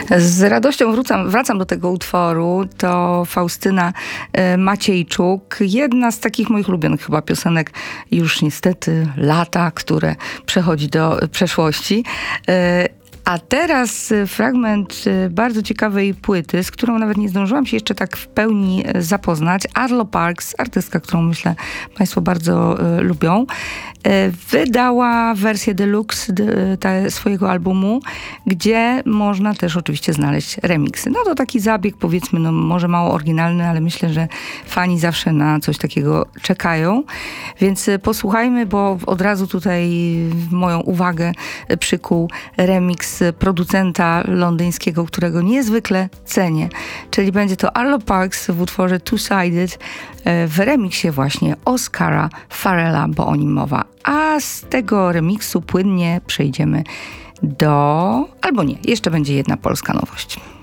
Z radością wracam do tego utworu. To Faustyna Maciejczuk. Jedna z takich moich ulubionych chyba piosenek już niestety lata, które przechodzi do przeszłości. A teraz fragment bardzo ciekawej płyty, z którą nawet nie zdążyłam się jeszcze tak w pełni zapoznać. Arlo Parks, artystka, którą myślę Państwo bardzo lubią, wydała wersję deluxe swojego albumu, gdzie można też oczywiście znaleźć remiksy. No to taki zabieg, powiedzmy, no może mało oryginalny, ale myślę, że fani zawsze na coś takiego czekają. Więc posłuchajmy, bo od razu tutaj moją uwagę przykuł remiks producenta londyńskiego, którego niezwykle cenię. Czyli będzie to Arlo Parks w utworze Two-Sided w remiksie właśnie Oscara Farrella, bo o nim mowa. A z tego remiksu płynnie przejdziemy albo nie, jeszcze będzie jedna polska nowość.